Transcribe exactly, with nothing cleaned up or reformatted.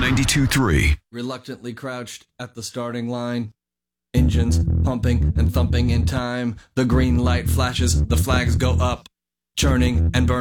ninety-two three. Reluctantly crouched at the starting line. Engines pumping and thumping in time. The green light flashes, the flags go up. Churning and burning.